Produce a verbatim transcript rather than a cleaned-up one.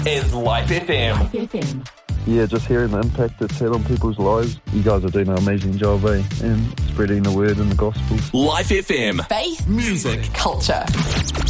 is Life F M. Life F M. Yeah, just hearing the impact it's had on people's lives. You guys are doing an amazing job, eh? And spreading the word and the gospel. Life F M. Faith, music, culture.